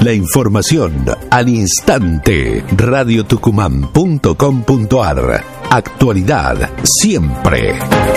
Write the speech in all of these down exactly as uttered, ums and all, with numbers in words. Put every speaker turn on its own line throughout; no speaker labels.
La información al instante. radio tucumán punto com punto ar. Actualidad siempre.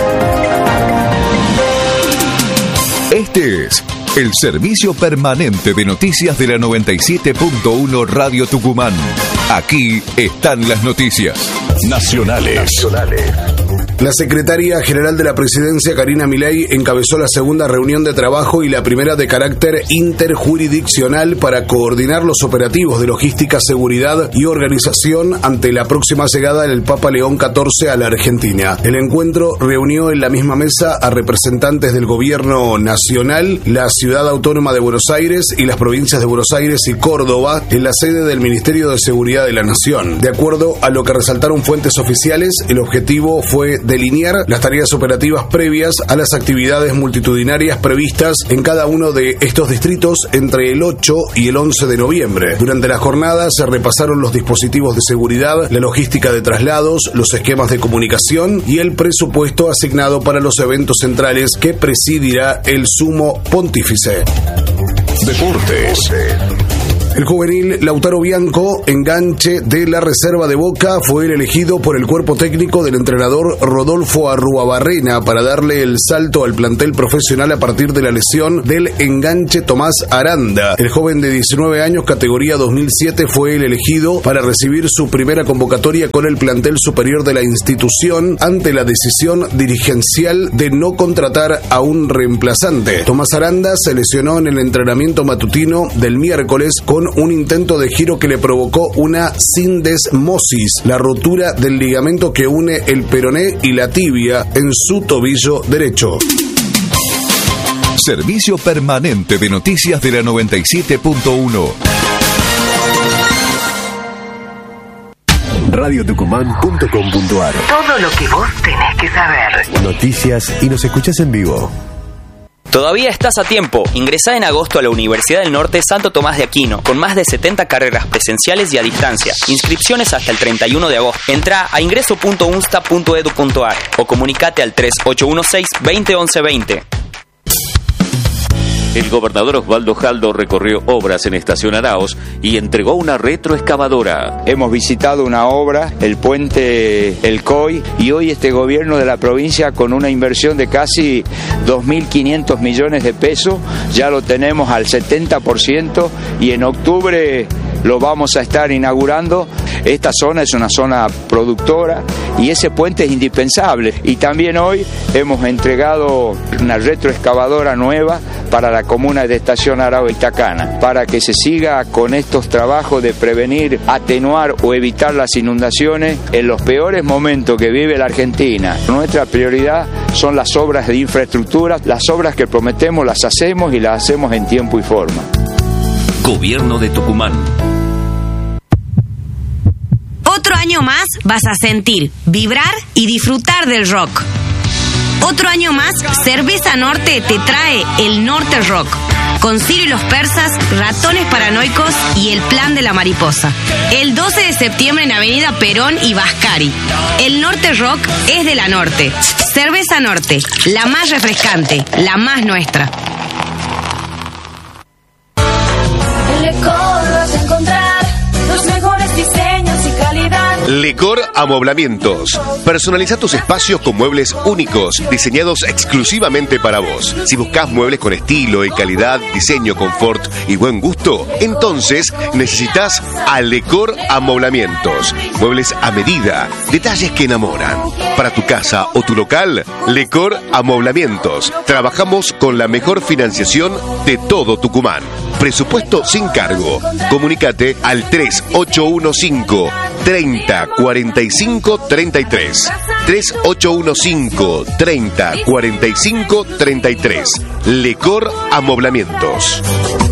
Este es el servicio permanente de noticias de la noventa y siete punto uno Radio Tucumán. Aquí están las noticias nacionales. Nacionales.
La secretaria general de la Presidencia, Karina Milei, encabezó la segunda reunión de trabajo y la primera de carácter interjurisdiccional para coordinar los operativos de logística, seguridad y organización ante la próxima llegada del Papa León catorce a la Argentina. El encuentro reunió en la misma mesa a representantes del gobierno nacional, la Ciudad Autónoma de Buenos Aires y las provincias de Buenos Aires y Córdoba en la sede del Ministerio de Seguridad de la Nación. De acuerdo a lo que resaltaron fuentes oficiales, el objetivo fue delinear las tareas operativas previas a las actividades multitudinarias previstas en cada uno de estos distritos entre el ocho y el once de noviembre. Durante la jornada se repasaron los dispositivos de seguridad, la logística de traslados, los esquemas de comunicación y el presupuesto asignado para los eventos centrales que presidirá el Sumo Pontífice.
Deportes.
El juvenil Lautaro Bianco, enganche de la reserva de Boca, fue el elegido por el cuerpo técnico del entrenador Rodolfo Arruabarrena para darle el salto al plantel profesional a partir de la lesión del enganche Tomás Aranda. El joven de diecinueve años, categoría dos mil siete, fue el elegido para recibir su primera convocatoria con el plantel superior de la institución ante la decisión dirigencial de no contratar a un reemplazante. Tomás Aranda se lesionó en el entrenamiento matutino del miércoles con un intento de giro que le provocó una sindesmosis, la rotura del ligamento que une el peroné y la tibia en su tobillo derecho.
Servicio permanente de noticias de la noventa y siete punto uno. radio tucumán punto com punto ar.
Todo lo que vos tenés que saber.
Noticias y nos escuchás en vivo.
Todavía estás a tiempo. Ingresá en agosto a la Universidad del Norte Santo Tomás de Aquino, con más de setenta carreras presenciales y a distancia. Inscripciones hasta el treinta y uno de agosto. Entrá a ingreso punto unsta punto edu punto ar o comunicate al tres ocho uno seis, veinte once veinte.
El gobernador Osvaldo Jaldo recorrió obras en Estación Araos y entregó una retroexcavadora.
Hemos visitado una obra, el puente El Coy, y hoy este gobierno de la provincia, con una inversión de casi dos mil quinientos millones de pesos, ya lo tenemos al setenta por ciento y en octubre lo vamos a estar inaugurando. Esta zona es una zona productora y ese puente es indispensable. Y también hoy hemos entregado una retroexcavadora nueva para la comuna de Estación Arao Itacana, para que se siga con estos trabajos de prevenir, atenuar o evitar las inundaciones en los peores momentos que vive la Argentina. Nuestra prioridad son las obras de infraestructura, las obras que prometemos las hacemos y las hacemos en tiempo y forma.
Gobierno de Tucumán.
Otro año más vas a sentir, vibrar y disfrutar del rock. Otro año más, Cerveza Norte te trae el Norte Rock, con Ciro y los Persas, Ratones Paranoicos y El Plan de la Mariposa. El doce de septiembre en Avenida Perón y Vascari. El Norte Rock es de la Norte. Cerveza Norte, la más refrescante, la más nuestra.
En Lecor vas a encontrar los mejores diseños y calidad.
Lecor Amoblamientos. Personaliza tus espacios con muebles únicos, diseñados exclusivamente para vos. Si buscas muebles con estilo y calidad, diseño, confort y buen gusto, entonces necesitas a Lecor Amoblamientos. Muebles a medida, detalles que enamoran. Para tu casa o tu local, Lecor Amoblamientos. Trabajamos con la mejor financiación de todo Tucumán. Presupuesto sin cargo. Comunícate al tres ocho uno cinco, treinta, cuarenta y cinco, treinta y tres. tres ocho uno cinco, treinta, cuarenta y cinco, treinta y tres. Lecor Amoblamientos.